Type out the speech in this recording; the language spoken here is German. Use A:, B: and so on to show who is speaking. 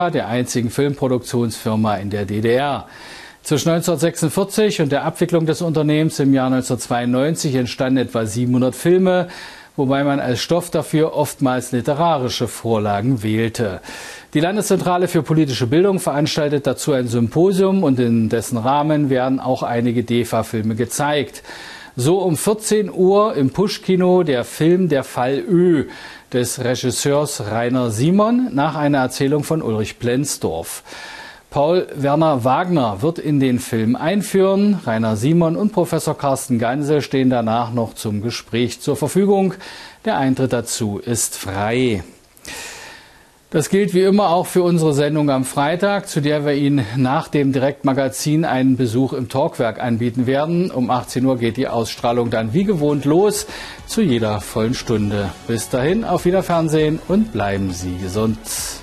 A: der einzigen Filmproduktionsfirma in der DDR. Zwischen 1946 und der Abwicklung des Unternehmens im Jahr 1992 entstanden etwa 700 Filme, wobei man als Stoff dafür oftmals literarische Vorlagen wählte. Die Landeszentrale für politische Bildung veranstaltet dazu ein Symposium und in dessen Rahmen werden auch einige DEFA-Filme gezeigt. So um 14 Uhr im Push-Kino der Film Der Fall Ö des Regisseurs Rainer Simon nach einer Erzählung von Ulrich Plenzdorf. Paul Werner Wagner wird in den Film einführen. Rainer Simon und Professor Carsten Gansel stehen danach noch zum Gespräch zur Verfügung. Der Eintritt dazu ist frei. Das gilt wie immer auch für unsere Sendung am Freitag, zu der wir Ihnen nach dem Direktmagazin einen Besuch im Talkwerk anbieten werden. Um 18 Uhr geht die Ausstrahlung dann wie gewohnt los, zu jeder vollen Stunde. Bis dahin, auf Wiederfernsehen und bleiben Sie gesund.